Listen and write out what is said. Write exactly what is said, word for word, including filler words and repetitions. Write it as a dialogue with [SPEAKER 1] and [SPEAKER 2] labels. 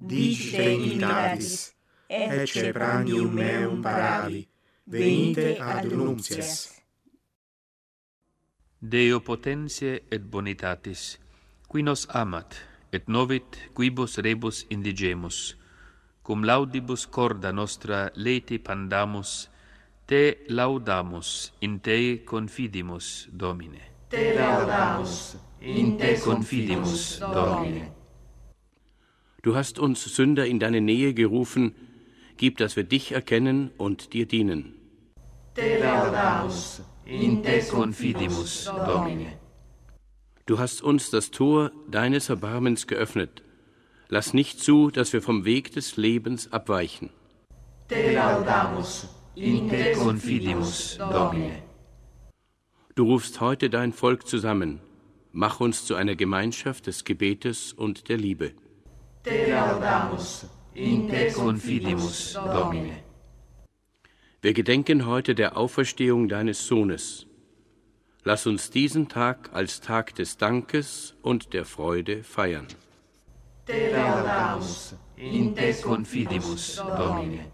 [SPEAKER 1] dicite invitatis, ecce prandium meum paravi, venite ad nuptias.
[SPEAKER 2] Deo potentiae et bonitatis, qui nos amat, et novit quibus rebus indigemus, cum laudibus corda nostra leti pandamus, te laudamus, in te confidimus, Domine.
[SPEAKER 1] Te laudamus, in te confidimus, Domine.
[SPEAKER 3] Du hast uns Sünder in deine Nähe gerufen, gib, dass wir dich erkennen und dir dienen.
[SPEAKER 1] Te laudamus, in te confidimus, Domine.
[SPEAKER 3] Du hast uns das Tor deines Erbarmens geöffnet. Lass nicht zu, dass wir vom Weg des Lebens abweichen.
[SPEAKER 1] Te laudamus, in te confidimus, Domine.
[SPEAKER 3] Du rufst heute dein Volk zusammen. Mach uns zu einer Gemeinschaft des Gebetes und der Liebe.
[SPEAKER 1] Te laudamus, in te confidimus, Domine.
[SPEAKER 3] Wir gedenken heute der Auferstehung deines Sohnes. Lass uns diesen Tag als Tag des Dankes und der Freude feiern.
[SPEAKER 1] Te laudamus, in te confidimus, Domine.